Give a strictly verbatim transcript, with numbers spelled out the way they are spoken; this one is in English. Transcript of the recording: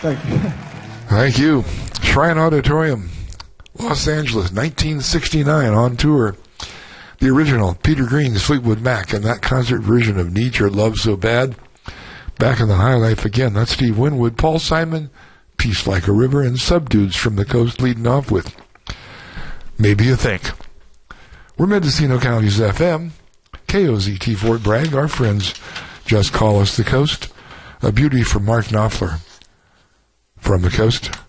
Thank you. Thank you. Shrine Auditorium, Los Angeles, nineteen sixty-nine, on tour. The original, Peter Green's Fleetwood Mac, and that concert version of Need Your Love So Bad. Back in the High Life again, that's Steve Winwood, Paul Simon, Peace Like a River, and Subdudes from the Coast leading off with Maybe You Think. We're Mendocino County's F M, K O Z T Fort Bragg. Our friends just call us the Coast. A beauty from Mark Knopfler from the Coast.